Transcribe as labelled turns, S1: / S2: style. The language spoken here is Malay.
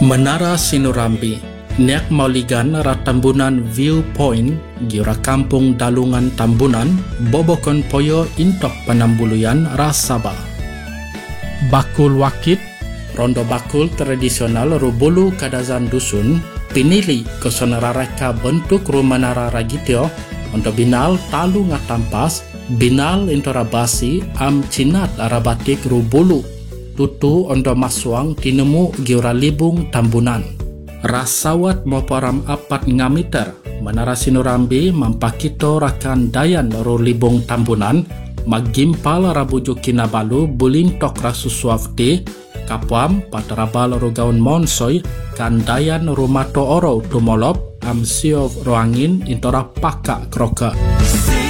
S1: Menara Sinurambi, Niak Mauligan Ratambunan Viewpoint, Gira Kampung Dalungan Tambunan, Bobokon Poyo Intok Penambuluyan Rasaba. Bakul Wakit, Rondo bakul tradisional Rubulu Kadazan Dusun, pinili kesonarareka bentuk rumanara ragitio, untuk binal talu ngatampas, binal intorabasi am cinat arabatik Rubulu, tutu ondo maswang tinemu giura libung Tambunan. Rasawat moporam apat ngameter, Menara Sinurambi mampakito rakan dayan ro libung Tambunan, magimpal rabuju kinabalu bulintok rasusuafti, kapuam patarabal ro gaun monsoy, kan dayan rumato oro tumolop, am siov roangin intora pakak kroka.